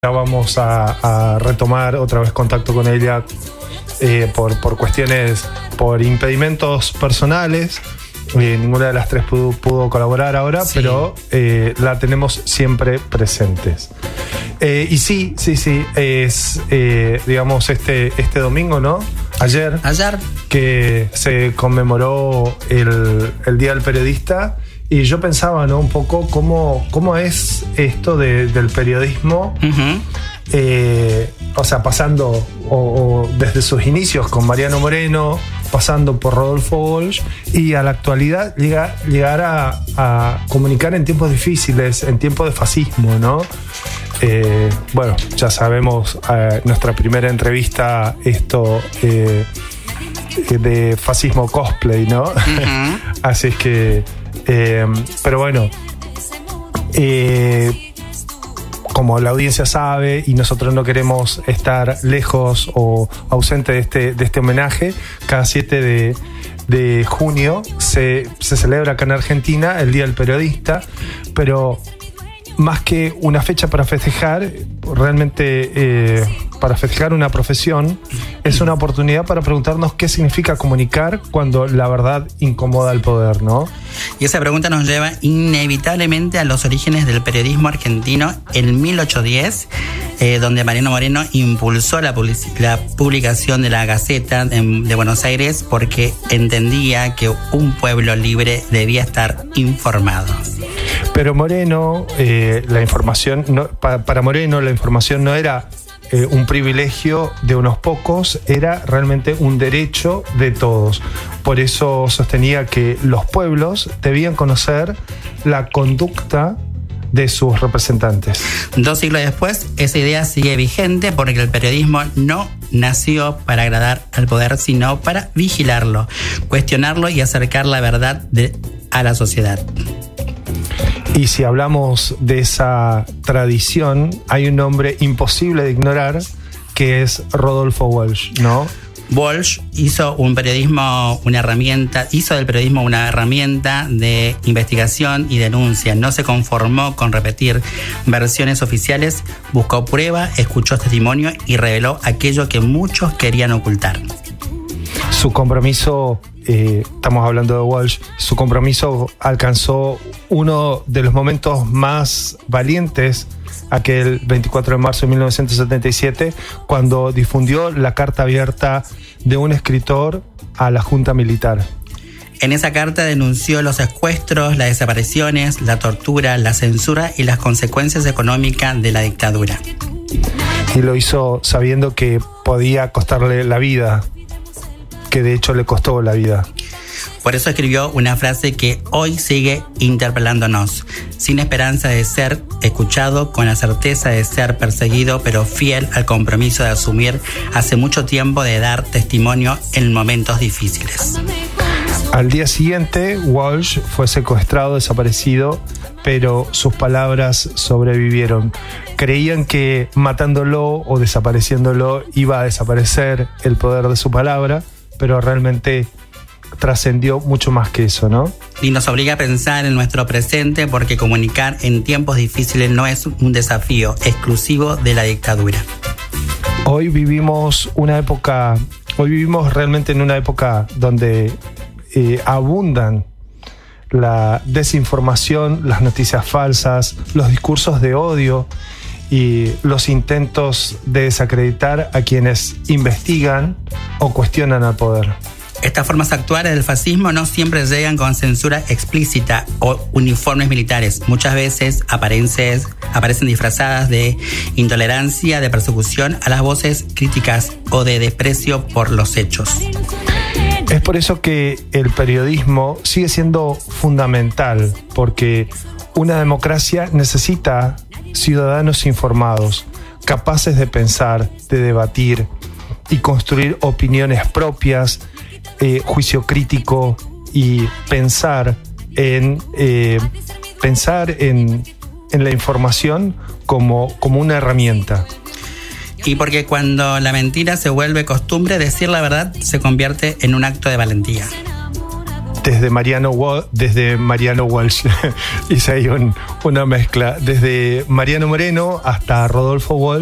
Ya vamos a retomar otra vez contacto con ella por cuestiones, por impedimentos personales. Ninguna de las tres pudo colaborar ahora, sí. Pero la tenemos siempre presentes. Y sí, es, digamos, este domingo, ¿no? Ayer. Que se conmemoró el Día del Periodista. Y yo pensaba, ¿no? Un poco cómo es esto del periodismo. Uh-huh. O sea, pasando o desde sus inicios con Mariano Moreno, pasando por Rodolfo Walsh, y a la actualidad llegar a comunicar en tiempos difíciles, en tiempos de fascismo, ¿no? Bueno, ya sabemos, nuestra primera entrevista, esto de fascismo cosplay, ¿no? Uh-huh. Así es que pero bueno, como la audiencia sabe y nosotros no queremos estar lejos o ausente de este homenaje, cada 7 de junio se celebra acá en Argentina el Día del Periodista, pero más que una fecha para festejar, realmente para festejar una profesión, es una oportunidad para preguntarnos qué significa comunicar cuando la verdad incomoda al poder, ¿no? Y esa pregunta nos lleva inevitablemente a los orígenes del periodismo argentino en 1810, donde Mariano Moreno impulsó la publicación de la Gaceta de Buenos Aires porque entendía que un pueblo libre debía estar informado. Pero Moreno, la información para Moreno la información no era un privilegio de unos pocos, era realmente un derecho de todos. Por eso sostenía que los pueblos debían conocer la conducta de sus representantes. 2 siglos después, esa idea sigue vigente porque el periodismo no nació para agradar al poder, sino para vigilarlo, cuestionarlo y acercar la verdad a la sociedad. Y si hablamos de esa tradición, hay un nombre imposible de ignorar, que es Rodolfo Walsh, ¿no? Walsh hizo del periodismo una herramienta de investigación y denuncia. No se conformó con repetir versiones oficiales, buscó prueba, escuchó testimonio y reveló aquello que muchos querían ocultar. Su compromiso, estamos hablando de Walsh, su compromiso alcanzó uno de los momentos más valientes, aquel 24 de marzo de 1977, cuando difundió la carta abierta de un escritor a la Junta Militar. En esa carta denunció los secuestros, las desapariciones, la tortura, la censura y las consecuencias económicas de la dictadura. Y lo hizo sabiendo que podía costarle la vida, que de hecho le costó la vida. Por eso escribió una frase que hoy sigue interpelándonos: sin esperanza de ser escuchado, con la certeza de ser perseguido, pero fiel al compromiso de asumir hace mucho tiempo de dar testimonio en momentos difíciles. Al día siguiente, Walsh fue secuestrado, desaparecido, pero sus palabras sobrevivieron. Creían que matándolo o desapareciéndolo iba a desaparecer el poder de su palabra, pero realmente trascendió mucho más que eso, ¿no? Y nos obliga a pensar en nuestro presente, porque comunicar en tiempos difíciles no es un desafío exclusivo de la dictadura. Hoy vivimos realmente en una época donde abundan la desinformación, las noticias falsas, los discursos de odio y los intentos de desacreditar a quienes investigan o cuestionan al poder. Estas formas actuales del fascismo no siempre llegan con censura explícita o uniformes militares. Muchas veces aparecen disfrazadas de intolerancia, de persecución a las voces críticas o de desprecio por los hechos. Es por eso que el periodismo sigue siendo fundamental, porque una democracia necesita ciudadanos informados, capaces de pensar, de debatir y construir opiniones propias, juicio crítico y pensar en la información como una herramienta. Y porque cuando la mentira se vuelve costumbre, decir la verdad se convierte en un acto de valentía. Desde Mariano Walsh hice ahí Una mezcla, desde Mariano Moreno hasta Rodolfo Walsh.